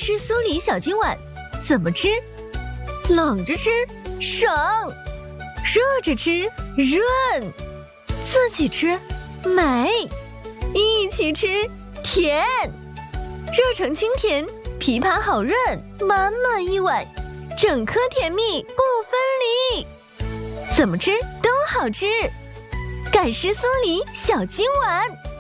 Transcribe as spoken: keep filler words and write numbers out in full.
湿酥梨小金碗，怎么吃？冷着吃省，热着吃润，自己吃美，一起吃甜。热成清甜，枇杷好润，满满一碗，整颗甜蜜不分离。怎么吃都好吃，干湿酥梨小金碗。